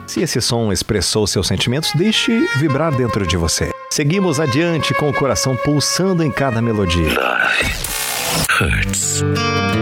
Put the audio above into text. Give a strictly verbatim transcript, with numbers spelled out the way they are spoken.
Se esse som expressou seus sentimentos, deixe vibrar dentro de você. Seguimos adiante com o coração pulsando em cada melodia. Love hurts.